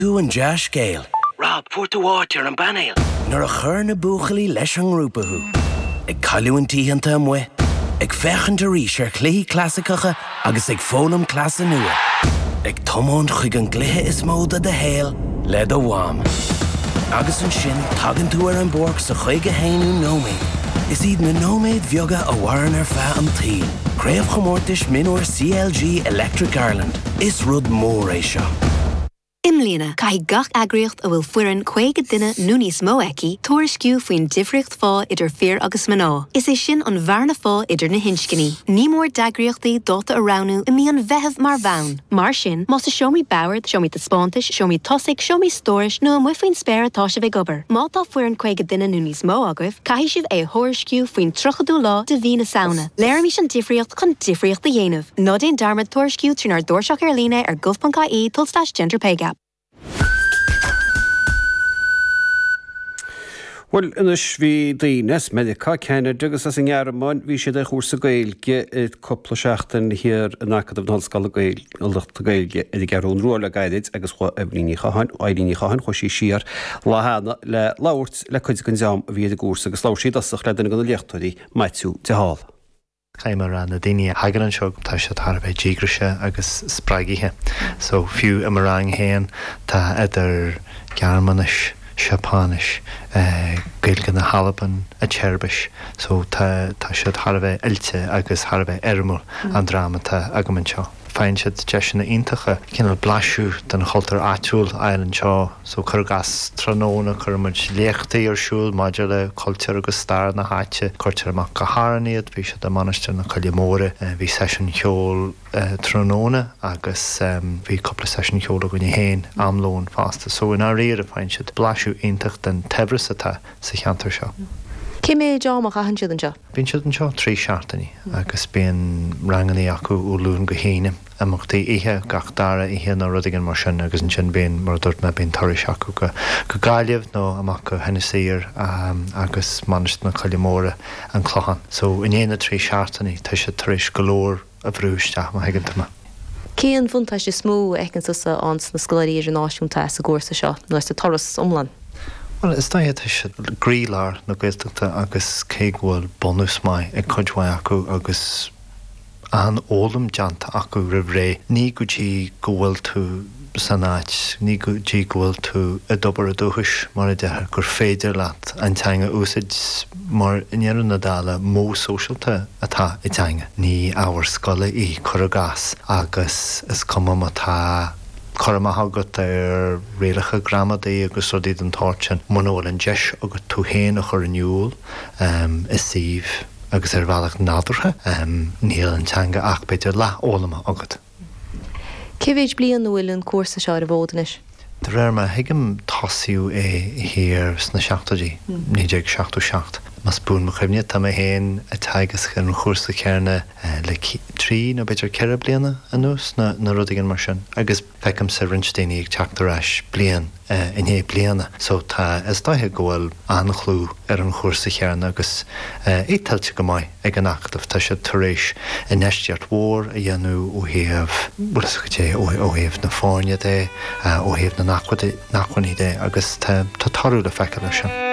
Ú an deas scéal. Rob, fuair tú áitear an banéal. Nuair a chur na buachailí leis an grúpathú. Ag caiiliúin tíhananta am mue. Ag fechan de rís ar chlí clasicacha agus ag fólam clasa nua. Ag tomón chuig an glithe is móda de héal le do bháim. Agus an sin tagann tú ar an borg sa chuige héanú nóméid. Is iad na nóméid bheoga a bhharan ar feadh an tíl. Créamh chomórtais minúir CLG Electric Ireland. Is rud mór é seo. Imlína, cai gach agriocht a bhfuil fuireann chuige duine nó níos mó eici, tuairisciú faoin difriocht fá idir fear agus maná. Is é sin an bharna fá idir na hinsciní. Ní mór dagriochtaí dáta a ránú i mí an bheitheh mar bhain. Mar sin, más a seomí bauard, seomí de spántais, seomí tosaigh, seomí stóris nó an muifuoin spéir atá se bheith gobar. Má tá fuireann chuige duine nó níos mó agah, cai sibh é thuairisciú faoin trochadú lá de bhí na saona. Léir mí sin difriocht chun difriocht a dhéanamh. Nó déon darmad tuairisciú trínar dúirseach ar líne ar gov.ie /gender pay gap. Well, inis bhí daoines medica ceanna dugus as an ghearmán bhí siad a chósa gailge coppla seachtain hir an acadam na hallscoil gail alachta gailge i gcearún róla gaiid agus chu bhríní chahan áiríní chahan chuisí siar láhanana le láirt le chuid gan zeam a bhí a gúsa agus láir siad asach le dana go leachtaí maithú de hall. Caimar an na daine hagan an seo tá sé tharbeh dígrise agus spraigithe. So fiú amarang héan tá idir Gearmanis, Sepánis, gailge na Halaban a Tserbis. So tá sé tharbeh ilte agus tharbeh ermul an drámata agamann seo. Fáin siad deis na iontacha cinnal blaisiú den chultar áitiúil ailen seo, so chur gas tróna chur muid léachtaí ar siúil maidir le cultúr agus star na háite chuirtear amach go háraníad, bhí siad a manaiste na Coillimóra, bhí session cheol tróna agus bhí coppla session cheol a gine héin amlón fásta. So in áíar a fáin siad blaisiú iontach den tebris atá sa cheantar seo. Cé mé deámach a hansead an seo? Bhín siad an seo trí seaartaí agus bíon ranganí acu ó lún go héine amachtaí ihe gach dara ihe nó rudigan mar sin agus an sin bíon mar dúirt me bíon toris acu go gaiileh nó amach go Hennessyir agus manist na Coillimóra an chlochan. So in éana trí seaartaí tá sé taréis golóir a bhrúisteach má hiigantama. Céan funtáis de smó ecinn sa ans na scoláirí náisiúnta sa gcúrsa seo, nó is toras umlan? Well, is that is grílar na gweilteachta agus céghfuil bonus mai ag chuidhhaid acu agus an ólam deanta acu ribh ré. Ní go dtí go bhfuil tú san áit, ní go dtí go bhfuil tú a dobar a dúchas mar a dheair gur féidir leat an teanga úsid mar inéan na dála mó socialta atá i teanga. Ní áhar scola í chur a gas agus is cuma atá Cormacha agat ar réalacha gramadaí agus rodíad an táirtin monóil an deis agus tú héin a chur aniúil is síomh agus ar bhealach nádartha níl an teanga ach beidir le ólama agat. Céhéid blian bhfuil an cuasa seo ar bhódanis? Tá réir me hiigim tasíú hir sna seachtaidí, níidir seachtú. Mas bún mo chrimne tá héin a taigas an chósa cearna le trí nó beidir ceire bliana anús na rudigan mar sin. Agus feicim sa rinsteine ag teachtar eis blian in hé bliana. So tá is daithe gohfuil annachlú ar an chósa cearna agus étailte go maiid ag an achtamh tá sé taréis in eisteart mhór a dhéanú ó thaobh ó thaobh na fáine dé ó thaobh na nachhaí dé agus tá tarú le feiceil sin.